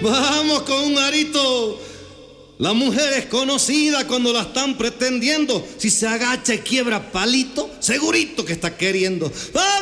Vamos con un arito. La mujer es conocida cuando la están pretendiendo. Si se agacha y quiebra palito, segurito que está queriendo. ¡Ah!